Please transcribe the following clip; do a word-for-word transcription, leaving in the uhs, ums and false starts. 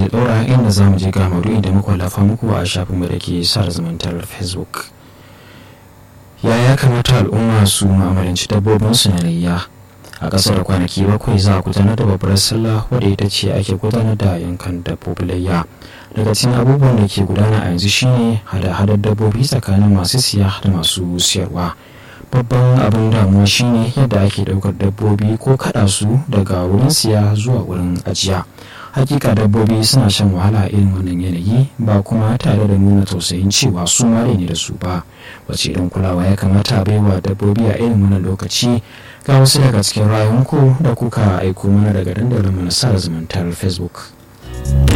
zai ɗora inda za mu je ga maudu'in da muka wallafa muku a shafinmu da ke sada zumuntar Facebook. Ya ya kamata al'umma su mu'amalanci dabbobinsu na layya? A ƙasar kwanaki bakwai za a gudanar da babbar sallah wadda ita ce ake gudanar da yankan dabbobi layya. Daga cikin abubuwan da ke gudana a yanzu shine hada-hadar dabbobi tsakanin masu siya da masu siyarwa. Babban abin damuwa shine yadda ake ɗaukar dabbobi ko kaɗa su daga wurin siya zuwa wurin ajiya. Hakika dabbobi suna shan wahala a irin wannan yanayi, ba kuma tare da nuna tausayin cewa su mare ne da su ba. Wace irin kulawa ya kamata a baiwa dabbobi a irin wannan lokaci? Ga wasu daga cikin rayuwanku da kuka aiko mana daga dandalin mu na sada zumuntar Facebook.